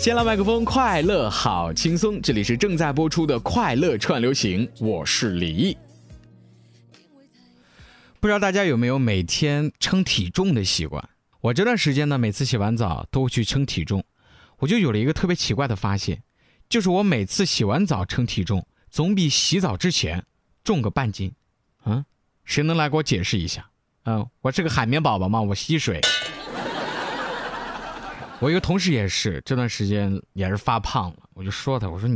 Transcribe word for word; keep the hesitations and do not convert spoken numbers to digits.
先来麦克风，快乐好轻松，这里是正在播出的快乐串流行，我是李毅。不知道大家有没有每天称体重的习惯？我这段时间呢，每次洗完澡都去称体重，我就有了一个特别奇怪的发现，就是我每次洗完澡称体重，总比洗澡之前重个半斤。嗯，谁能来给我解释一下？嗯，我是个海绵宝宝嘛，我吸水。我一个同事也是，这段时间也是发胖了，我就说他，我说你